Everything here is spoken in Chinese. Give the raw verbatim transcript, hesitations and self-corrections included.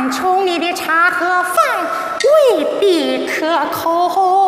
城里的茶和饭未必可口。